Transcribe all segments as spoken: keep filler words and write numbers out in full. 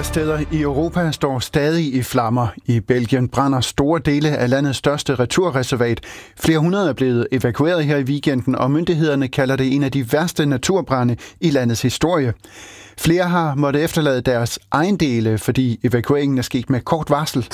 Flere steder i Europa står stadig i flammer. I Belgien brænder store dele af landets største naturreservat. Flere hundrede er blevet evakueret her i weekenden, og myndighederne kalder det en af de værste naturbrande i landets historie. Flere har måttet efterlade deres ejendele, fordi evakueringen er sket med kort varsel.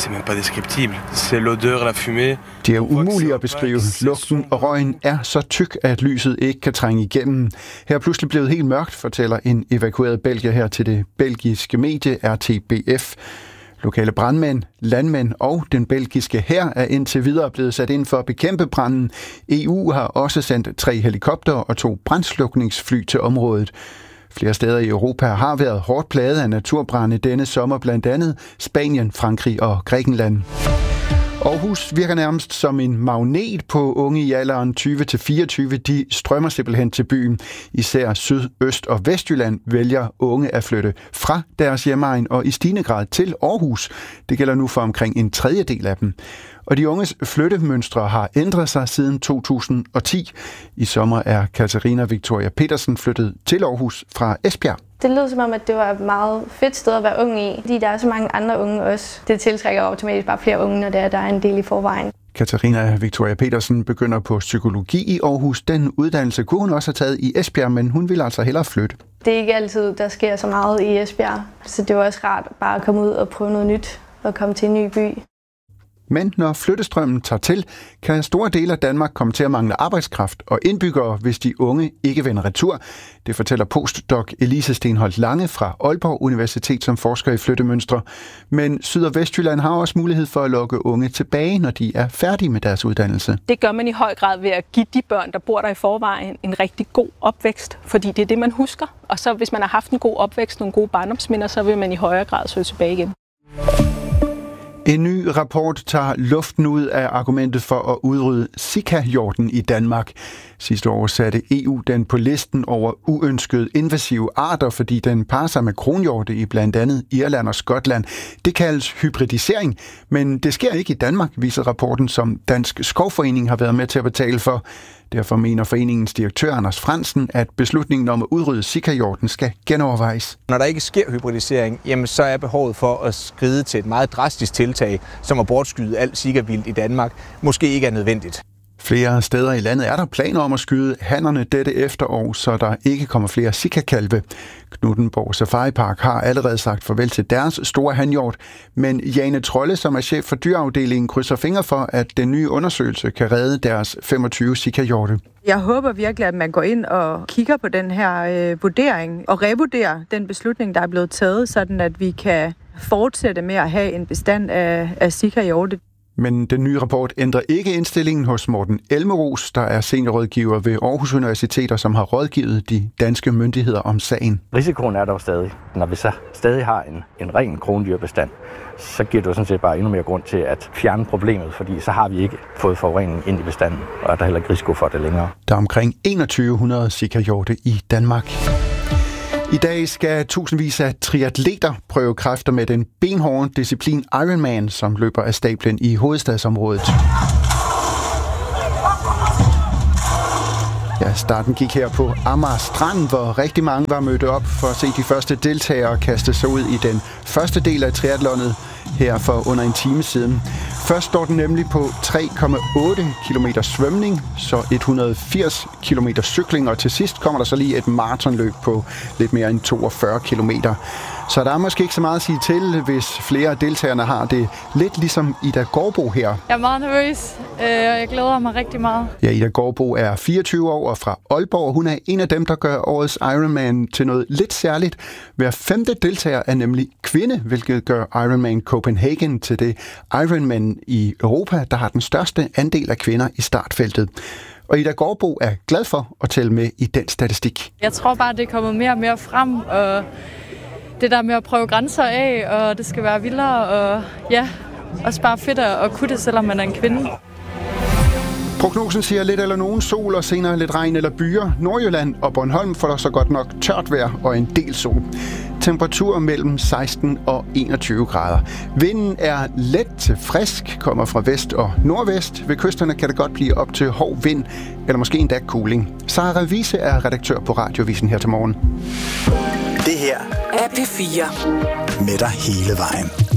Det er umuligt at beskrive. Lugten og røgen er så tyk, at lyset ikke kan trænge igennem. Her er pludselig blevet helt mørkt, fortæller en evakueret belgier her til det belgiske medie R T B F. Lokale brandmænd, landmænd og den belgiske hær er indtil videre blevet sat ind for at bekæmpe branden. E U har også sendt tre helikoptere og to brandslukningsfly til området. Flere steder i Europa har været hårdt plaget af naturbrande denne sommer, blandt andet Spanien, Frankrig og Grækenland. Aarhus virker nærmest som en magnet på unge i alderen tyve til fireogtyve. De strømmer simpelthen til byen. Især Syd-, Øst- og Vestjylland vælger unge at flytte fra deres hjemegn og i stigende grad til Aarhus. Det gælder nu for omkring en tredjedel af dem. Og de unges flyttemønstre har ændret sig siden to tusind og ti. I sommer er Katarina Victoria Petersen flyttet til Aarhus fra Esbjerg. Det lød som om, at det var et meget fedt sted at være ung i, fordi der er så mange andre unge også. Det tiltrækker automatisk bare flere unge, når der er, der er en del i forvejen. Katarina Victoria Petersen begynder på psykologi i Aarhus. Den uddannelse kunne hun også have taget i Esbjerg, men hun vil altså hellere flytte. Det er ikke altid, der sker så meget i Esbjerg, så det var også rart bare at komme ud og prøve noget nyt og komme til en ny by. Men når flyttestrømmen tager til, kan store dele af Danmark komme til at mangle arbejdskraft og indbyggere, hvis de unge ikke vender retur. Det fortæller postdoc Elise Stenholt Lange fra Aalborg Universitet, som forsker i flyttemønstre. Men Syd- og Vestjylland har også mulighed for at lokke unge tilbage, når de er færdige med deres uddannelse. Det gør man i høj grad ved at give de børn, der bor der i forvejen, en rigtig god opvækst, fordi det er det, man husker. Og så hvis man har haft en god opvækst, nogle gode barndomsminder, så vil man i højere grad søge tilbage igen. En ny rapport tager luften ud af argumentet for at udrydde Zika-hjorten i Danmark. Sidste år satte E U den på listen over uønskede invasive arter, fordi den parer sig med kronhjorte i blandt andet Irland og Skotland. Det kaldes hybridisering, men det sker ikke i Danmark, viser rapporten, som Dansk Skovforening har været med til at betale for. Derfor mener foreningens direktør Anders Fransen, at beslutningen om at udrydde Zika-hjorten skal genovervejes. Når der ikke sker hybridisering, jamen så er behovet for at skride til et meget drastisk tiltag, som at bortskyde alt Zika-vildt i Danmark, måske ikke er nødvendigt. Flere steder i landet er der planer om at skyde hannerne dette efterår, så der ikke kommer flere Zika-kalve. Knuthenborg Safari Park har allerede sagt farvel til deres store hanhjort, men Jane Trolle, som er chef for dyreafdelingen, krydser fingre for, at den nye undersøgelse kan redde deres femogtyve Zika-hjorte. Jeg håber virkelig, at man går ind og kigger på den her øh, vurdering og revurderer den beslutning, der er blevet taget, sådan at vi kan fortsætte med at have en bestand af, af Zika-hjorte. Men den nye rapport ændrer ikke indstillingen hos Morten Elmeros, der er seniorrådgiver ved Aarhus Universitet, og som har rådgivet de danske myndigheder om sagen. Risikoen er dog stadig. Når vi så stadig har en, en ren krondyrbestand, så giver det sådan set bare endnu mere grund til at fjerne problemet, fordi så har vi ikke fået forurening ind i bestanden, og er der heller ikke risiko for det længere. Der er omkring enogtyve hundrede Zika-hjorte i Danmark. I dag skal tusindvis af triatleter prøve kræfter med den benhårde disciplin Ironman, som løber af stablen i hovedstadsområdet. Ja, starten gik her på Amager Strand, hvor rigtig mange var mødt op for at se de første deltagere kaste sig ud i den første del af triathlonet her for under en time siden. Først står den nemlig på tre komma otte kilometer svømning, så et hundrede og firs kilometer cykling, og til sidst kommer der så lige et maratonløb på lidt mere end toogfyrre kilometer. Så der er måske ikke så meget at sige til, hvis flere af deltagerne har det lidt ligesom Ida Gårdbo her. Jeg er meget nervøs, og jeg glæder mig rigtig meget. Ja, Ida Gårdbo er fireogtyve år og fra Aalborg. Hun er en af dem, der gør årets Ironman til noget lidt særligt. Hver femte deltager er nemlig kvinde, hvilket gør Ironman Copenhagen til det Ironman i Europa, der har den største andel af kvinder i startfeltet. Og Ida Gårdbo er glad for at tælle med i den statistik. Jeg tror bare, det er kommet mere og mere frem, og det der med at prøve grænser af, og det skal være vildere, og ja, også bare fedt at kunne det, selvom man er en kvinde. Prognosen siger lidt eller nogen sol, og senere lidt regn eller byer. Nordjylland og Bornholm får der så godt nok tørt vejr og en del sol. Temperatur mellem seksten og enogtyve grader. Vinden er let til frisk, kommer fra vest og nordvest. Ved kysterne kan det godt blive op til hård vind, eller måske endda kuling. Sara Wiese er redaktør på Radiovisen her til morgen. Det her er P fire. Med dig hele vejen.